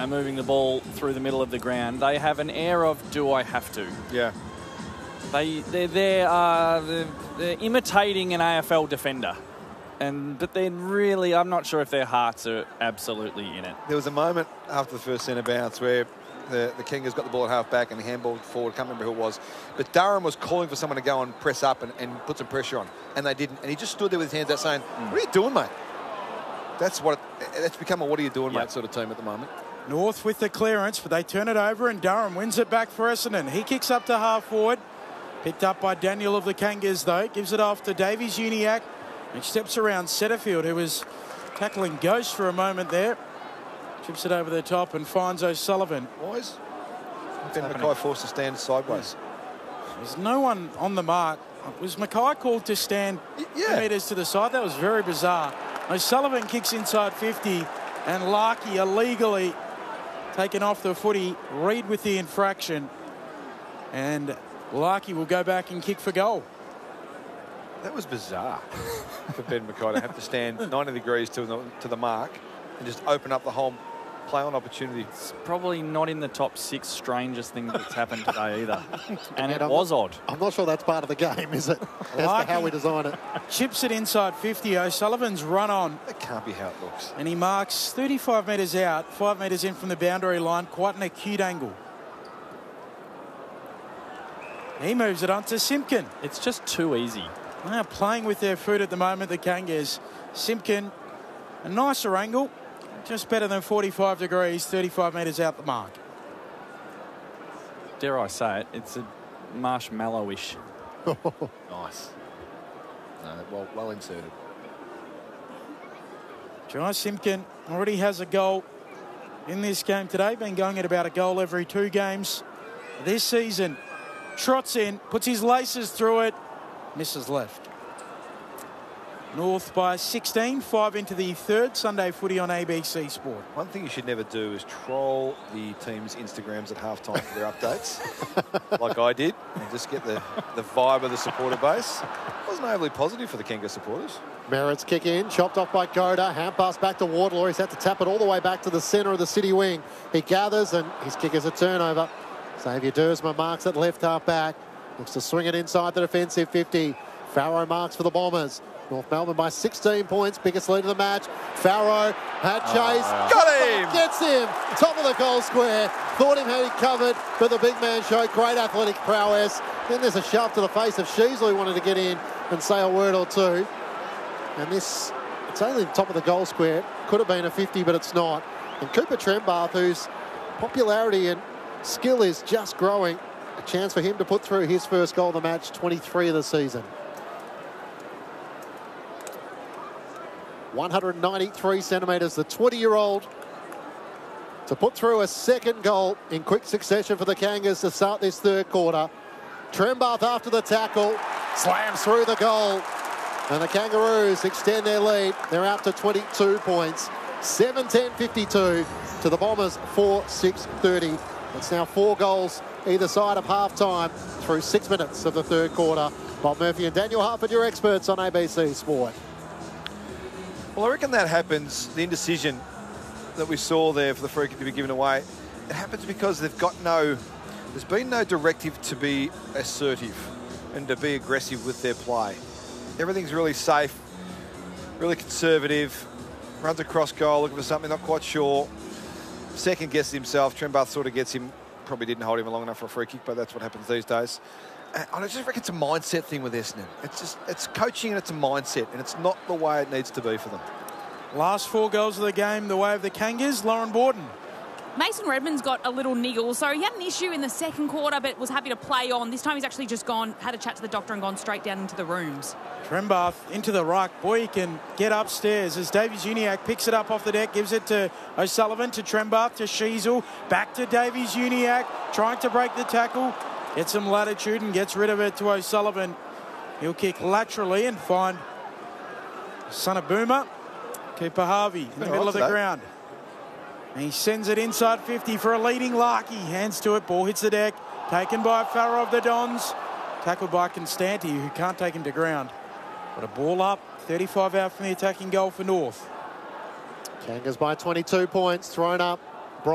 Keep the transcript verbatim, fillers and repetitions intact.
are moving the ball through the middle of the ground, they have an air of, do I have to? Yeah. They, they're, they're, uh, they're, they're imitating an A F L defender. And But they're really, I'm not sure if their hearts are absolutely in it. There was a moment after the first centre bounce where the, the King has got the ball at half back and he handballed forward. I can't remember who it was. But Durham was calling for someone to go and press up and, and put some pressure on. And they didn't. And he just stood there with his hands out saying, mm. what are you doing, mate? That's what it, that's become a what are you doing, yep. mate, sort of team at the moment. North with the clearance, but they turn it over and Durham wins it back for Essendon. He kicks up to half forward. Picked up by Daniel of the Kangas, though. Gives it off to Davies Uniacke. And steps around Setterfield, who was tackling Ghost for a moment there. Chips it over the top and finds O'Sullivan. Boys, Ben Mackay forced to stand sideways. There's no one on the mark. Was Mackay called to stand yeah. metres to the side? That was very bizarre. O'Sullivan kicks inside fifty and Larkey illegally taken off the footy. Reid with the infraction. And Larkey will go back and kick for goal. That was bizarre for Ben Mackay to have to stand ninety degrees to the, to the mark and just open up the whole play on opportunity. It's probably not in the top six strangest things that's happened today either. And it I'm was not, odd. I'm not sure that's part of the game, is it? As to how we design it. Chips it inside fifty. O'Sullivan's run on. That can't be how it looks. And he marks thirty-five metres out, five metres in from the boundary line. Quite an acute angle. He moves it on to Simpkin. It's just too easy. Now playing with their foot at the moment, the Kangas. Simpkin, a nicer angle, just better than forty-five degrees, thirty-five metres out the mark. Dare I say it, it's a marshmallowish. Nice. No, well, well inserted. Jai Simpkin already has a goal in this game today, been going at about a goal every two games this season. Trots in, puts his laces through it, misses left. North by sixteen, five into the third. Sunday footy on A B C Sport. One thing you should never do is troll the team's Instagrams at halftime for their updates, like I did, and just get the, the vibe of the supporter base. It wasn't overly positive for the Kangas supporters. Merritt's kick in, chopped off by Goda. Hand pass back to Wardlaw. He's had to tap it all the way back to the centre of the City wing. He gathers and his kick is a turnover. Xavier Dersma marks at left half back. Looks to swing it inside the defensive fifty. Farrow marks for the Bombers. North Melbourne by sixteen points, biggest lead of the match. Farrow had chase. Oh, got him! Gets him. Top of the goal square. Thought him had it covered, but the big man showed great athletic prowess. Then there's a shove to the face of Sheasley, who wanted to get in and say a word or two. And this, it's only the top of the goal square. Could have been a fifty, but it's not. And Cooper Trembath, whose popularity and skill is just growing, a chance for him to put through his first goal of the match, twenty-three of the season. one hundred ninety-three centimetres, the twenty-year-old, to put through a second goal in quick succession for the Kangas to start this third quarter. Trembath after the tackle, slams through the goal, and the Kangaroos extend their lead. They're out to twenty-two points, seven ten fifty-two to the Bombers, four six thirty. It's now four goals either side of half-time through six minutes of the third quarter. Bob Murphy and Daniel Harford, your experts on A B C Sport. Well, I reckon that happens, the indecision that we saw there for the free kick to be given away, it happens because they've got no, there's been no directive to be assertive and to be aggressive with their play. Everything's really safe, really conservative, runs across goal, looking for something, not quite sure. Second guesses himself. Trembath sort of gets him, probably didn't hold him long enough for a free kick, but that's what happens these days. And I just reckon it's a mindset thing with Essendon. It's just, it's coaching and it's a mindset, and it's not the way it needs to be for them. Last four goals of the game, the way of the Kangas. Lauren Borden. Mason Redmond's got a little niggle, so he had an issue in the second quarter but was happy to play on. This time he's actually just gone, had a chat to the doctor and gone straight down into the rooms. Trembath into the ruck. Boy, he can get upstairs as Davies Uniacke picks it up off the deck, gives it to O'Sullivan, to Trembath, to Sheasel, back to Davies Uniacke, trying to break the tackle, gets some latitude and gets rid of it to O'Sullivan. He'll kick laterally and find son of Boomer, Cooper Harvey, in the middle of the ground. And he sends it inside fifty for a leading Larkey. Hands to it, ball hits the deck. Taken by Farrow of the Dons. Tackled by Constanti, who can't take him to ground. But a ball up, thirty-five out from the attacking goal for North. Kangas by twenty-two points, thrown up